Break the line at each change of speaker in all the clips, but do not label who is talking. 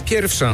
Pierwsza.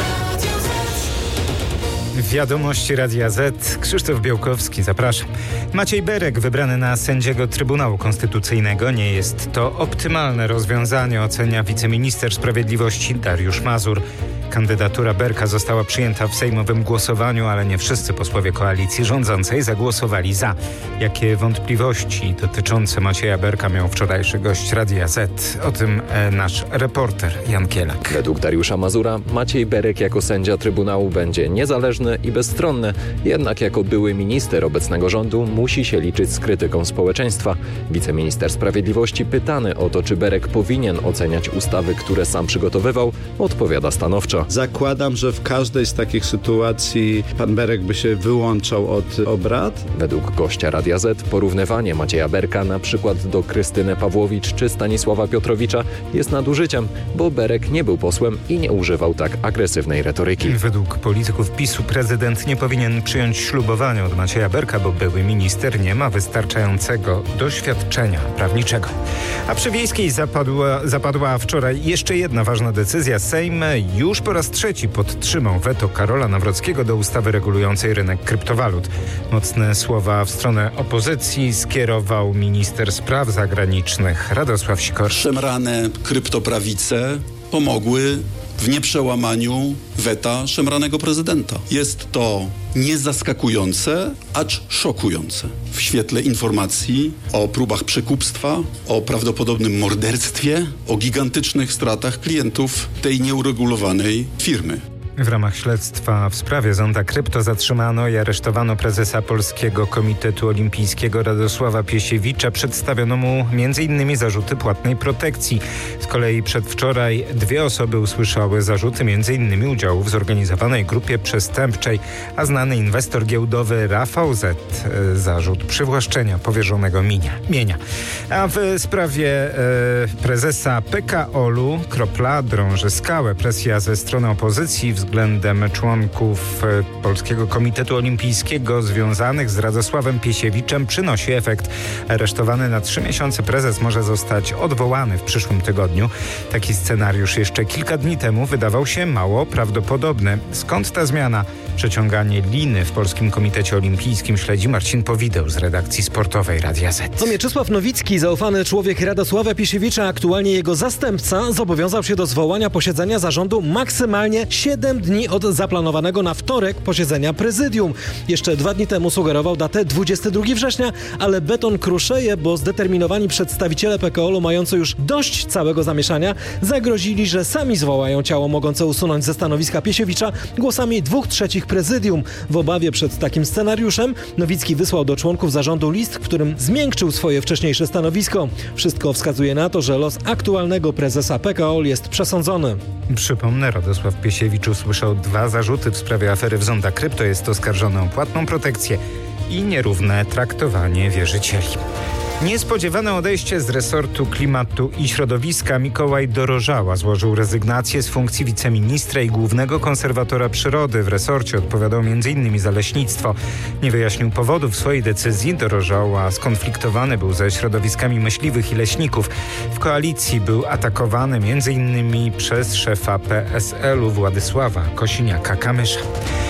Wiadomości Radia Z. Krzysztof Białkowski, zapraszam. Maciej Berek wybrany na sędziego Trybunału Konstytucyjnego. Nie jest to optymalne rozwiązanie, ocenia wiceminister sprawiedliwości Dariusz Mazur. Kandydatura Berka została przyjęta w sejmowym głosowaniu, ale nie wszyscy posłowie koalicji rządzącej zagłosowali za. Jakie wątpliwości dotyczące Macieja Berka miał wczorajszy gość Radia Z? O tym nasz reporter Jan Kielak.
Według Dariusza Mazura Maciej Berek jako sędzia Trybunału będzie niezależny i bezstronny. Jednak jako były minister obecnego rządu musi się liczyć z krytyką społeczeństwa. Wiceminister sprawiedliwości pytany o to, czy Berek powinien oceniać ustawy, które sam przygotowywał, odpowiada stanowczo.
Zakładam, że w każdej z takich sytuacji pan Berek by się wyłączał od obrad.
Według gościa Radia Z porównywanie Macieja Berka na przykład do Krystyny Pawłowicz czy Stanisława Piotrowicza jest nadużyciem, bo Berek nie był posłem i nie używał tak agresywnej retoryki.
Według polityków PiS-u prezydent nie powinien przyjąć ślubowania od Macieja Berka, bo były minister nie ma wystarczającego doświadczenia prawniczego. A przy Wiejskiej zapadła wczoraj jeszcze jedna ważna decyzja. Sejm już po raz trzeci podtrzymał weto Karola Nawrockiego do ustawy regulującej rynek kryptowalut. Mocne słowa w stronę opozycji skierował minister spraw zagranicznych Radosław Sikorski.
Szemrane kryptoprawice pomogły w nieprzełamaniu weta szemranego prezydenta. Jest to niezaskakujące, acz szokujące. W świetle informacji o próbach przekupstwa, o prawdopodobnym morderstwie, o gigantycznych stratach klientów tej nieuregulowanej firmy.
W ramach śledztwa w sprawie Zonda Krypto zatrzymano i aresztowano prezesa Polskiego Komitetu Olimpijskiego Radosława Piesiewicza. Przedstawiono mu m.in. zarzuty płatnej protekcji. Z kolei przedwczoraj dwie osoby usłyszały zarzuty m.in. udziału w zorganizowanej grupie przestępczej, a znany inwestor giełdowy Rafał Z. zarzut przywłaszczenia powierzonego mienia. A w sprawie prezesa PKOL-u Kropla drąży skałę. Presja ze strony opozycji względem członków Polskiego Komitetu Olimpijskiego związanych z Radosławem Piesiewiczem przynosi efekt. Aresztowany na 3 miesiące prezes może zostać odwołany w przyszłym tygodniu. Taki scenariusz jeszcze kilka dni temu wydawał się mało prawdopodobny. Skąd ta zmiana? Przeciąganie liny w Polskim Komitecie Olimpijskim śledzi Marcin Powideł z redakcji sportowej Radia Z.
To Mieczysław Nowicki, zaufany człowiek Radosława Piesiewicza, aktualnie jego zastępca, zobowiązał się do zwołania posiedzenia zarządu maksymalnie 7 dni od zaplanowanego na wtorek posiedzenia prezydium. Jeszcze 2 dni temu sugerował datę 22 września, ale beton kruszeje, bo zdeterminowani przedstawiciele PKOL-u mający już dość całego zamieszania zagrozili, że sami zwołają ciało mogące usunąć ze stanowiska Piesiewicza głosami 2/3 prezydium. W obawie przed takim scenariuszem Nowicki wysłał do członków zarządu list, w którym zmiękczył swoje wcześniejsze stanowisko. Wszystko wskazuje na to, że los aktualnego prezesa PKOL jest przesądzony.
Przypomnę, Radosław Piesiewicz usłyszał 2 zarzuty w sprawie afery w Zonda Krypto. Jest oskarżony o płatną protekcję i nierówne traktowanie wierzycieli. Niespodziewane odejście z resortu klimatu i środowiska. Mikołaj Dorożała złożył rezygnację z funkcji wiceministra i głównego konserwatora przyrody. W resorcie odpowiadał m.in. za leśnictwo. Nie wyjaśnił powodów swojej decyzji. Dorożała skonfliktowany był ze środowiskami myśliwych i leśników. W koalicji był atakowany m.in. przez szefa PSL-u Władysława Kosiniaka-Kamysza.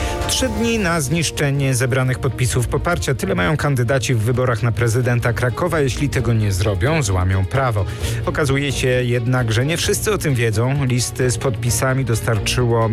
3 dni na zniszczenie zebranych podpisów poparcia. Tyle mają kandydaci w wyborach na prezydenta Krakowa. Jeśli tego nie zrobią, złamią prawo. Okazuje się jednak, że nie wszyscy o tym wiedzą. Listy z podpisami dostarczyło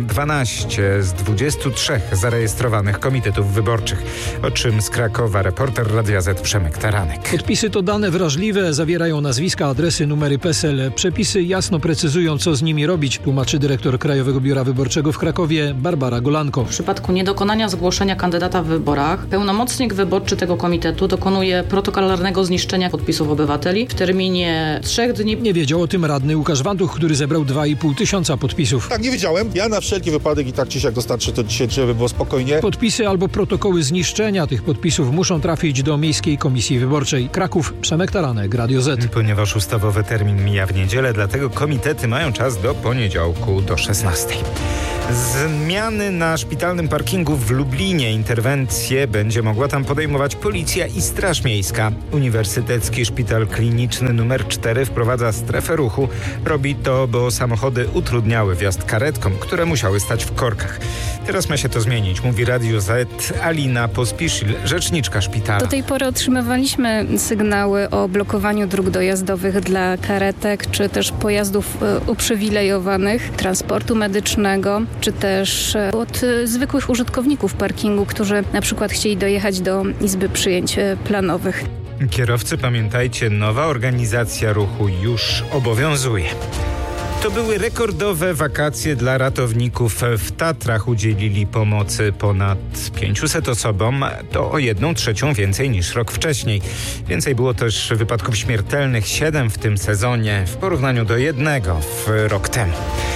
12 z 23 zarejestrowanych komitetów wyborczych. O czym z Krakowa reporter Radia Z Przemek Taranek.
Podpisy to dane wrażliwe, zawierają nazwiska, adresy, numery PESEL. Przepisy jasno precyzują, co z nimi robić, tłumaczy dyrektor Krajowego Biura Wyborczego w Krakowie Barbara Golanko.
W przypadku niedokonania zgłoszenia kandydata w wyborach pełnomocnik wyborczy tego komitetu dokonuje protokolarnego zniszczenia podpisów obywateli w terminie 3 dni.
Nie wiedział o tym radny Łukasz Wantuch, który zebrał 2,5 tysiąca podpisów.
Tak, nie wiedziałem. Ja na wszelki wypadek i tak czy siak dostarczę to dzisiaj, żeby było spokojnie.
Podpisy albo protokoły zniszczenia tych podpisów muszą trafić do Miejskiej Komisji Wyborczej. Kraków, Przemek Taranek, Radio Z.
Ponieważ ustawowy termin mija w niedzielę, dlatego komitety mają czas do poniedziałku do 16. Zmiany na szpitalnym parkingu w Lublinie. Interwencje będzie mogła tam podejmować policja i Straż Miejska. Uniwersytecki Szpital Kliniczny nr 4 wprowadza strefę ruchu. Robi to, bo samochody utrudniały wjazd karetkom, które musiały stać w korkach. Teraz ma się to zmienić, mówi Radio Z Alina Pospiszil, rzeczniczka szpitala.
Do tej pory otrzymywaliśmy sygnały o blokowaniu dróg dojazdowych dla karetek, czy też pojazdów uprzywilejowanych, transportu medycznego, czy też od zwykłych użytkowników parkingu, którzy na przykład chcieli dojechać do Izby Przyjęć Planowych.
Kierowcy, pamiętajcie, nowa organizacja ruchu już obowiązuje. To były rekordowe wakacje dla ratowników. W Tatrach udzielili pomocy ponad 500 osobom. To o 1/3 więcej niż rok wcześniej. Więcej było też wypadków śmiertelnych, 7 w tym sezonie w porównaniu do 1 rok temu.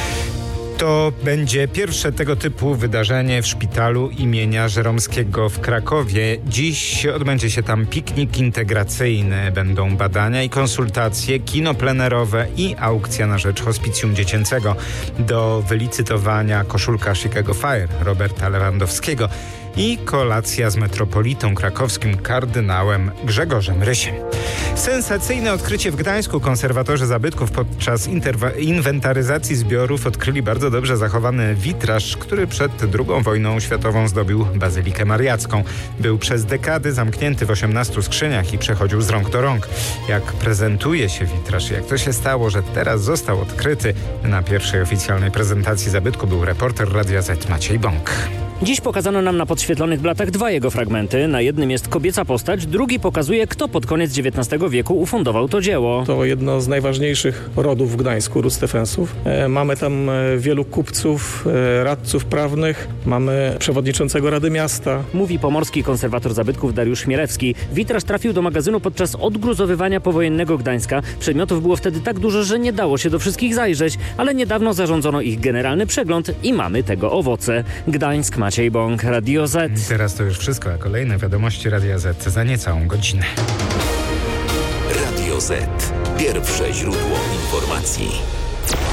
To będzie pierwsze tego typu wydarzenie w szpitalu imienia Żeromskiego w Krakowie. Dziś odbędzie się tam piknik integracyjny. Będą badania i konsultacje, kino plenerowe i aukcja na rzecz hospicjum dziecięcego. Do wylicytowania koszulka Chicago Fire Roberta Lewandowskiego i kolacja z metropolitą krakowskim kardynałem Grzegorzem Rysiem. Sensacyjne odkrycie w Gdańsku. Konserwatorzy zabytków podczas inwentaryzacji zbiorów odkryli bardzo dobrze zachowany witraż, który przed II wojną światową zdobił Bazylikę Mariacką. Był przez dekady zamknięty w 18 skrzyniach i przechodził z rąk do rąk. Jak prezentuje się witraż, jak to się stało, że teraz został odkryty, na pierwszej oficjalnej prezentacji zabytku był reporter Radia Z Maciej Bąk.
Dziś pokazano nam na podświetlonych blatach 2 jego fragmenty. Na jednym jest kobieca postać, drugi pokazuje, kto pod koniec XIX wieku ufundował to dzieło.
To jedno z najważniejszych rodów w Gdańsku, ród Stefensów. Mamy tam wielu kupców, radców prawnych, mamy przewodniczącego Rady Miasta.
Mówi pomorski konserwator zabytków Dariusz Chmielewski. Witraż trafił do magazynu podczas odgruzowywania powojennego Gdańska. Przedmiotów było wtedy tak dużo, że nie dało się do wszystkich zajrzeć, ale niedawno zarządzono ich generalny przegląd i mamy tego owoce. Gdańsk, Maciej Bąk, Radio Z.
Teraz to już wszystko, a kolejne wiadomości Radia Z za niecałą godzinę.
Radio Z. Pierwsze źródło informacji.